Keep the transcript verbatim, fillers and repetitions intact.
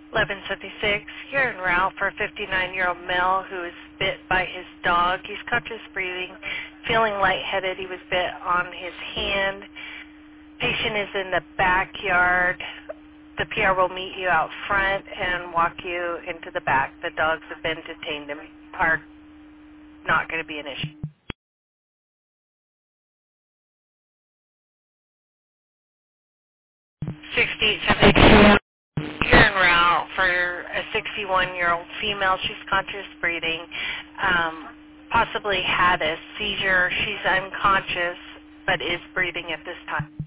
eleven seventy-six, you're en route for a fifty-nine-year-old male who was bit by his dog. He's conscious breathing, feeling lightheaded. He was bit on his hand. Patient is in the backyard. The P R will meet you out front and walk you into the back. The dogs have been detained and are not going to be an issue. sixty-eight seventy-two. You're en route for a sixty-one-year-old female. She's conscious breathing, um, possibly had a seizure. She's unconscious but is breathing at this time.